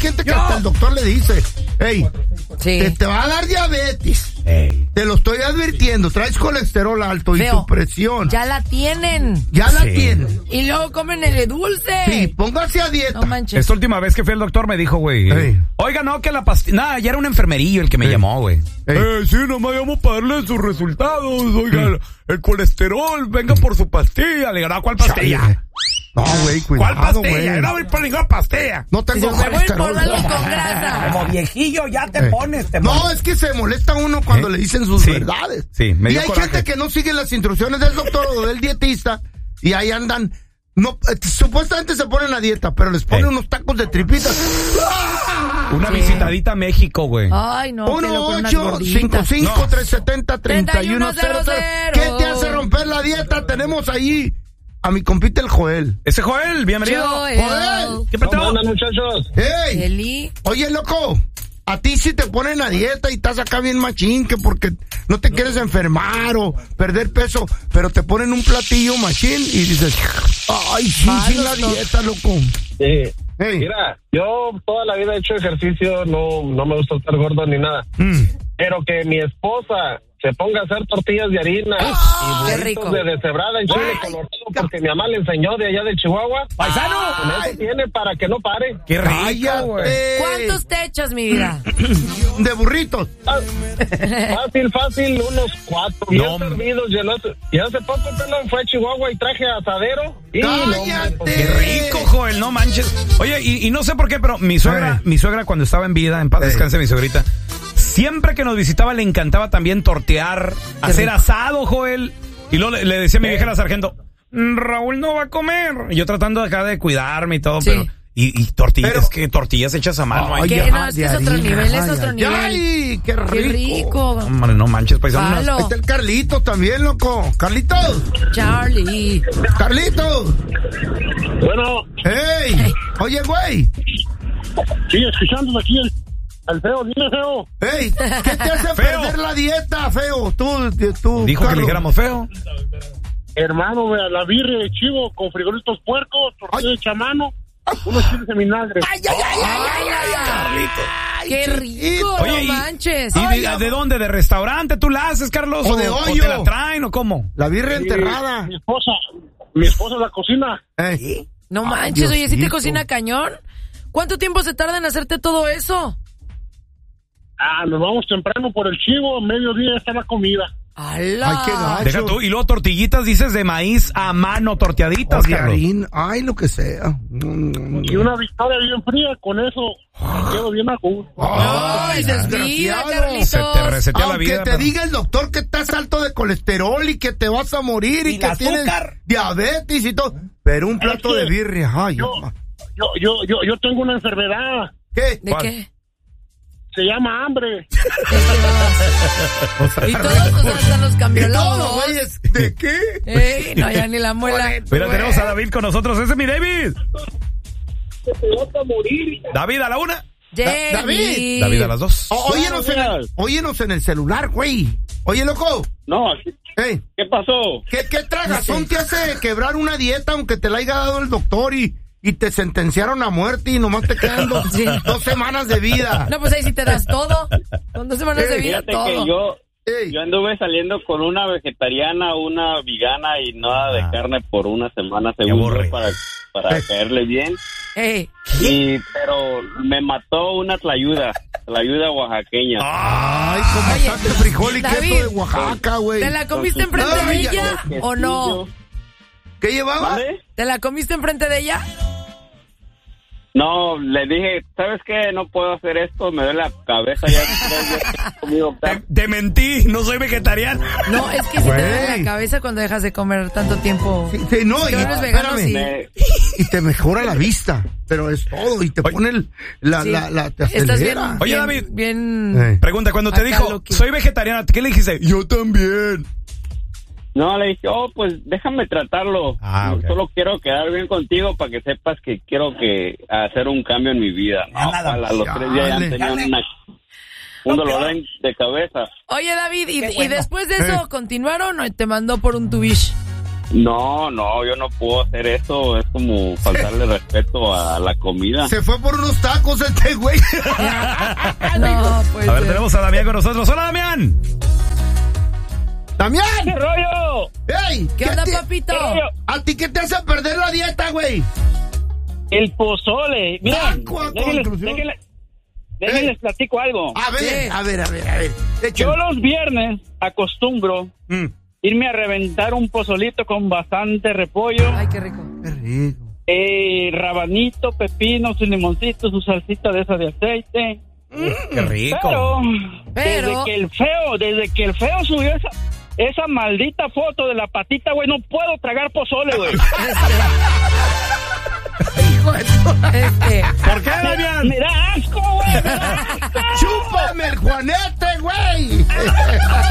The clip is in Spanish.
gente que hasta el doctor le dice, hey, sí. te va a dar diabetes. Ey. Te lo estoy advirtiendo, traes colesterol alto y tu presión. Ya la tienen. Ya la tienen. Y luego comen el dulce. Sí, póngase a dieta. No manches. Esta última vez que fui al doctor me dijo, güey, oiga, no, que la pastilla... Nada, ya era un enfermerillo el que me llamó, güey. Sí, nomás llamo para darle sus resultados. Oiga, el colesterol, venga por su pastilla. Le digo, no, ¿cuál pastilla? No, güey, cuidado, ¿Cuál pastilla? güey. No voy por ninguna pastilla. No tengo me voy colesterol. por algo con grasa. Como viejillo ya te pones, No, es que se molesta uno cuando le dicen sus verdades. Sí, me y dio hay coraje. gente que no sigue las instrucciones del doctor o del dietista y ahí andan. No, supuestamente se ponen a dieta, pero les ponen unos tacos de tripitas. Una visitadita a México, güey. Ay, no. 1-855-370-3100. ¿Qué te hace romper la dieta? Tenemos ahí a mi compita el Joel. Ese Joel, bienvenido. Joel. ¿Qué peteo? ¿Cómo andan, muchachos? Hey. Eli. Oye, loco, a ti si te ponen a dieta y estás acá bien machín, que porque no te quieres enfermar o perder peso, pero te ponen un platillo machín y dices, ay, sí, sin la dieta, loco. Sí. Hey. Mira, yo toda la vida he hecho ejercicio, no me gusta estar gordo ni nada. Pero que mi esposa se ponga a hacer tortillas de harina y qué rico. burritos de deshebrada en chile colorado porque mi mamá le enseñó de allá de Chihuahua. ¡Paisano! Con eso tiene para que no pare. ¡Qué rico, güey! ¿Cuántos te echas, mi vida? De burritos. Fácil, unos 4 bien No, servidos. Y hace poco, pelón, fue a Chihuahua y traje asadero. Y ¡Cállate! ¡Qué rico, Joel! No manches. Oye, y no sé por qué, pero mi suegra cuando estaba en vida, en paz descanse mi suegrita, siempre que nos visitaba le encantaba también tortear, hacer asado, Joel. Y luego le decía a mi vieja la sargento, Raúl no va a comer. Y yo tratando acá de cuidarme y todo, pero... Y tortillas, es que tortillas hechas a mano. Ay, ¿Qué? No, es que es otro nivel, es otro nivel. ¡Ay, qué rico! ¡Qué rico! Hombre, no manches, paisano. Palo. Ahí está el Carlitos también, loco. ¡Carlitos! Charlie. ¡Carlitos! bueno, ¡Ey! Oye, güey. sigue escuchando aquí al feo, dime feo. ¡Ey! ¿Qué te hace perder la dieta, feo? Tú Dijo que Carlos. le dijéramos feo. Hermano, vea, la birria de chivo con frijolitos puercos, tortilla de chamano, unos chiles de vinagre. ¡Ay! Carlitos. ¡Qué rico! Oye, no manches. ¿Y de dónde? ¿De restaurante tú la haces, Carlos? O de ¿O hoyo. te la traen o cómo? La birria enterrada. Mi esposa la cocina. ¡Ey! No manches, oye, ¿sí te Diosito. cocina cañón? ¿Cuánto tiempo se tarda en hacerte todo eso? Nos vamos temprano por el chivo, a mediodía está la comida. ¡Hala! ¡Ay, qué gacho! Deja tú. Y luego tortillitas, dices, de maíz a mano, torteaditas, O de Carlos. harina. ¡Ay, lo que sea! Y una victoria bien fría, con eso me quedo bien a gusto. ¡Ay, se vida, desgraciado! Carlitos! Se te resetea la Aunque vida. te pero- diga el doctor que estás alto de colesterol y que te vas a morir y Y que el tienes azúcar. diabetes y todo, pero un plato que de birria, ay, Yo tengo una enfermedad, ¿qué? ¿De ¿Cuál? qué? se llama hambre. Y todos, o sea, hasta los cambió la No, voz. güeyes, ¿de qué? Ey, no, ya ni la muela. Mira, tenemos a David con nosotros. Ese es mi David. David a la una. David. David a las dos. Óyenos en el celular, güey. Oye, loco. No, Ey, ¿qué pasó? ¿qué tragazón te hace quebrar una dieta aunque te la haya dado el doctor y te sentenciaron a muerte y nomás te quedan 2 semanas de vida? No, pues ahí sí te das todo. Con 2 semanas de vida, Fíjate todo. que yo Ey, anduve saliendo con una vegetariana, una vegana y nada de carne por una semana, según aburre. yo, para caerle bien. Ey, Pero me mató una tlayuda oaxaqueña. ay, como Oye, bastante frijol y David, queso de Oaxaca, güey. ¿te la comiste enfrente de Ay, ella o no? ¿Qué llevaba? ¿Vale? ¿Te la comiste enfrente de ella? No, le dije, ¿sabes qué? No puedo hacer esto, me duele la cabeza ya. Conmigo, Te mentí, no soy vegetariano. No, es que si te duele Güey. la cabeza cuando dejas de comer tanto tiempo. Sí, no, Te y, vuelves vegano, espérame, sí. y te mejora la vista, pero es todo, y te Oye. pone te Estás bien, acelera. Oye, bien, David. bien. Pregunta, cuando te Acá, dijo, Loki. soy vegetariana, ¿qué le dijiste? Yo también. No, le dije, pues déjame tratarlo. Ah, ok. Solo quiero quedar bien contigo para que sepas que quiero hacer un cambio en mi vida. No, nada. a los 3 días ya tenía un dolor de cabeza. Oye, David, ¿y después de eso continuaron o te mandó por un tubish? No, yo no puedo hacer eso. Es como faltarle respeto a la comida. Se fue por unos tacos este güey. No, pues. A ver, tenemos a Damián con nosotros. ¡Hola, Damián! ¡Damián! ¿Qué rollo? ¡Ey! ¿Qué onda, papito? ¿Qué rollo? ¿A ti qué te hace perder la dieta, güey? El pozole. Miren, conclusión. déjenles platico algo. A ver. Yo los viernes acostumbro irme a reventar un pozolito con bastante repollo. Ay, qué rico. Qué rico. Rabanito, pepino, su limoncito, su salsita de esa de aceite. ¡Qué rico! Pero desde que el feo subió esa maldita foto de la patita, güey, no puedo tragar pozole, güey. ¿Por qué, Damián? Me da asco, güey. ¡Chúpame el Juanete, güey!